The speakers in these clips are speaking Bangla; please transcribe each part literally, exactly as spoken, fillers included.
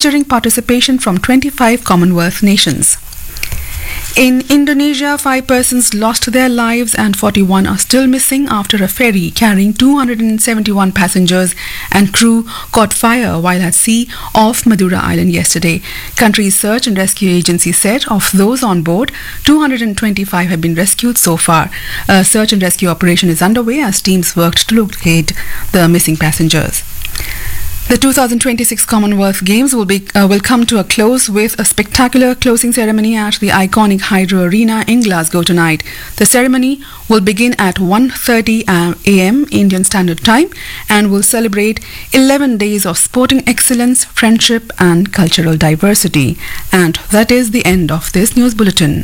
featuring participation from twenty-five Commonwealth nations. In Indonesia, five persons lost their lives and forty-one are still missing after a ferry carrying two hundred seventy-one passengers and crew caught fire while at sea off Madura Island yesterday. Country's search and rescue agency said of those on board, two hundred twenty-five have been rescued so far. A search and rescue operation is underway as teams worked to locate the missing passengers. The two thousand twenty-six Commonwealth Games will be uh, will come to a close with a spectacular closing ceremony at the iconic Hydro Arena in Glasgow tonight. The ceremony will begin at one thirty a m Indian Standard Time and will celebrate eleven days of sporting excellence, friendship and cultural diversity. And that is the end of this news bulletin.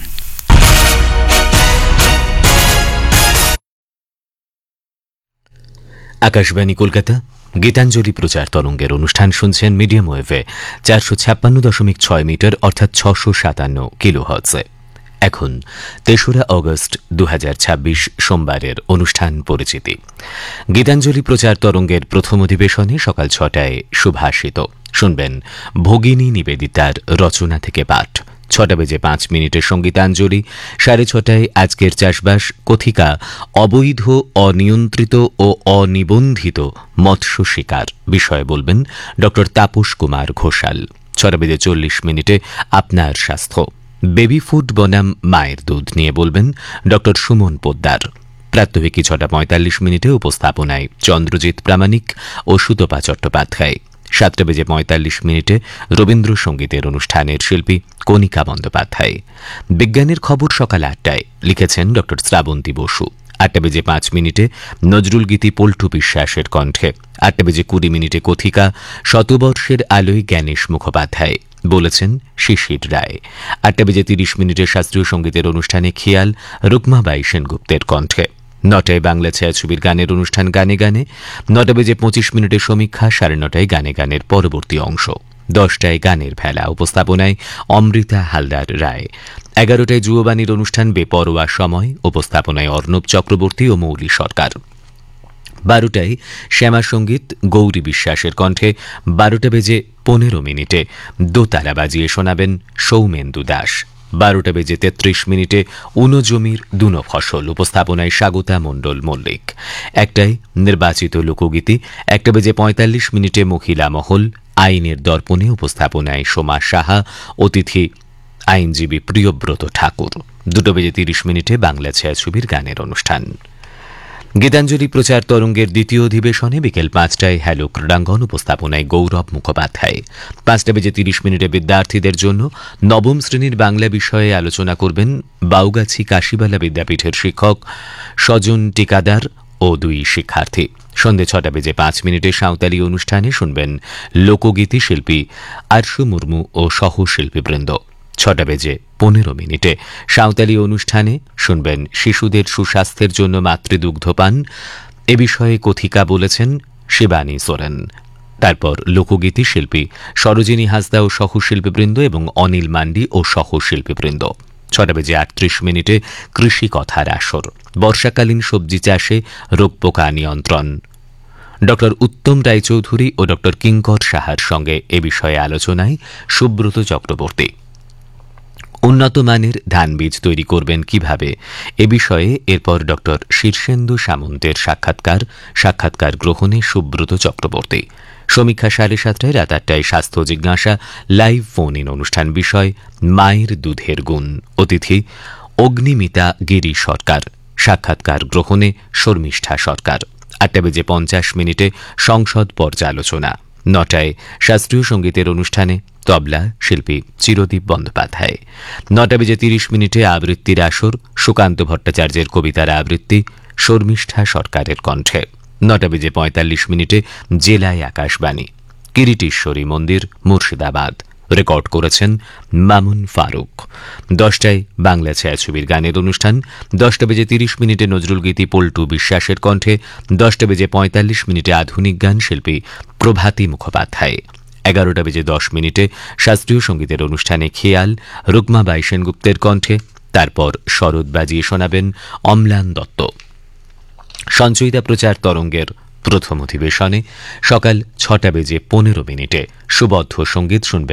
Akashvani Kolkata Gitanjali প্রচার তরঙ্গের অনুষ্ঠান শুনছেন মিডিয়াম ওয়েভে চারশো ছাপ্পান্ন দশমিক ছয় মিটার অর্থাৎ ছশো সাতান্ন কিলোহার্টজে। এখন তেসরা অগস্ট দু হাজার ছাব্বিশ সোমবারের অনুষ্ঠান পরিচিতি। গীতাঞ্জলি প্রচার তরঙ্গের প্রথম অধিবেশনে সকাল ছটায় সুভাষিত শুনবেন ভগিনী নিবেদিতার রচনা থেকে পাঠ। ছটা বেজে পাঁচ মিনিটের সঙ্গীতাঞ্জলি, সাড়ে ছটায় আজকের চাষবাস কথিকা অবৈধ, অনিয়ন্ত্রিত ও অনিবন্ধিত মৎস্য শিকার বিষয়ে বলবেন ড তাপস কুমার ঘোষাল। ছটা বেজে চল্লিশ মিনিটে আপনার স্বাস্থ্য, বেবি ফুড বনাম মায়ের দুধ নিয়ে বলবেন ড সুমন পোদ্দার। প্রাত্যহিকী ছটা পঁয়তাল্লিশ মিনিটে উপস্থাপনায় চন্দ্রজিৎ প্রামাণিক ও সুতপা চট্টোপাধ্যায়। সাতটা বেজে পঁয়তাল্লিশ মিনিটে রবীন্দ্রসঙ্গীতের অনুষ্ঠানের শিল্পী কণিকা বন্দ্যোপাধ্যায়। বিজ্ঞানের খবর সকাল আটটায় লিখেছেন ড শ্রাবন্তী বসু। আটটা বেজে পাঁচ মিনিটে নজরুল গীতি পল্টু বিশ্বাসের কণ্ঠে। আটটা বেজে কুড়ি মিনিটে কথিকা শতবর্ষের আলোয় জ্ঞানেশ মুখোপাধ্যায়, বলেছেন শিশির রায়। আটটা বেজে তিরিশ মিনিটে শাস্ত্রীয় সঙ্গীতের অনুষ্ঠানে খেয়াল রুকমাবাই সেনগুপ্তের কণ্ঠে। নটায় বাংলা ছায়াছবির গানের অনুষ্ঠান গানে গানে। নটা বেজে পঁচিশ মিনিটের সমীক্ষা, সাড়ে নটায় গানে গানের পরবর্তী অংশ। দশটায় গানের ভেলা, উপস্থাপনায় অমৃতা হালদার রায়। এগারোটায় যুববাণীর অনুষ্ঠান বেপরোয়া সময়, উপস্থাপনায় অর্ণব চক্রবর্তী ও মৌলি সরকার। বারোটায় শ্যামা সঙ্গীত গৌরী বিশ্বাসের কণ্ঠে। বারোটা বেজে পনেরো মিনিটে দোতারা বাজিয়ে শোনাবেন সৌমেন্দু দাস। বারোটা বেজে তেত্রিশ মিনিটে উনো জমির দুনো ফসল, উপস্থাপনায় স্বাগতা মণ্ডল মল্লিক। একটায় নির্বাচিত লোকগীতি। একটা বেজে পঁয়তাল্লিশ মিনিটে মহিলা মহল আইনের দর্পণে, উপস্থাপনায় সোমা সাহা, অতিথি আইনজীবী প্রিয়ব্রত ঠাকুর। দুটো বেজে তিরিশ মিনিটে বাংলা ছায়াছবির গানের অনুষ্ঠান। গীতাঞ্জলি প্রচার তরঙ্গের দ্বিতীয় অধিবেশনে বিকেল পাঁচটায় হ্যালো ক্রীড়াঙ্গন, উপস্থাপনায় গৌরব মুখোপাধ্যায়। পাঁচটা বেজে তিরিশ মিনিটে বিদ্যার্থীদের জন্য নবম শ্রেণীর বাংলা বিষয়ে আলোচনা করবেন বাউগাছি কাশিবালা বিদ্যাপীঠের শিক্ষক স্বজন টিকাদার ও দুই শিক্ষার্থী। সন্ধে ছটা বেজে পাঁচ মিনিটে সাঁওতালি অনুষ্ঠানে শুনবেন লোকগীতি শিল্পী আরশু মুর্মু ও সহশিল্পীবৃন্দ। ছটা বেজে পনেরো মিনিটে সাঁওতালি অনুষ্ঠানে শুনবেন শিশুদের সুস্বাস্থ্যের জন্য মাতৃদুগ্ধপান, এ বিষয়ে কথিকা বলেছেন শিবানী সোরেন। তারপর লোকগীতি শিল্পী সরোজিনী হাসদা ও সহশিল্পীবৃন্দ এবং অনিল মান্ডি ও সহশিল্পীবৃন্দ। ছটা বেজে আটত্রিশ মিনিটে কৃষি কথার আসর, বর্ষাকালীন সবজি চাষে রোগ পোকা নিয়ন্ত্রণ। ড উত্তম রায়চৌধুরী ও ড কিঙ্কর সাহার সঙ্গে এ বিষয়ে আলোচনায় সুব্রত চক্রবর্তী। উন্নত মানের ধান বীজ তৈরি করবেন কিভাবে, এ বিষয়ে এরপর ড শীর্ষেন্দু সামন্তের সাক্ষাৎকার সাক্ষাৎকার গ্রহণে সুব্রত চক্রবর্তী। সমীক্ষা সাড়ে সাতটায়। রাত আটটায় স্বাস্থ্য জিজ্ঞাসা লাইভ ফোন ইন অনুষ্ঠান বিষয় মায়ের দুধের গুণ, অতিথি অগ্নিমিতা গিরি সরকার। সাক্ষাৎকার গ্রহণে শর্মিষ্ঠা সরকার। আটটা বেজে পঞ্চাশ মিনিটে সংসদ পর্যালোচনা। নটায় শাস্ত্রীয় সঙ্গীতের অনুষ্ঠানে তবলা শিল্পী চিরদীপ বন্দ্যোপাধ্যায়। নটা বেজে তিরিশ মিনিটে আবৃত্তির আসর, সুকান্ত ভট্টাচার্যের কবিতার আবৃত্তি শর্মিষ্ঠা সরকারের কণ্ঠে। নটা বেজে পঁয়তাল্লিশ মিনিটে জেলায় আকাশবাণী, কিরিটেশ্বরী মন্দির মুর্শিদাবাদ। রেকর্ড করেছেন মামুন ফারুক। দশটায় বাংলা ছায়াছবির গানের অনুষ্ঠান। দশটা বেজে তিরিশ মিনিটে নজরুল গীতি পল্টু বিশ্বাসের কণ্ঠে। দশটা বেজে পঁয়তাল্লিশ মিনিটে আধুনিক গান শিল্পী প্রভাতী মুখোপাধ্যায়। এগারোটা বেজে দশ মিনিটে শাস্ত্রীয় সঙ্গীতের অনুষ্ঠানে খেয়াল রুকমাবাই সেনগুপ্তের কণ্ঠে। তারপর শরৎ বাজিয়ে শোনাবেন অম্লান দত্ত। সঞ্চয়িতা প্রচার তরঙ্গের প্রথম অধিবেশনে সকাল ছটা বেজে পনেরো মিনিটে সুবদ্ধ সঙ্গীত শুনবেন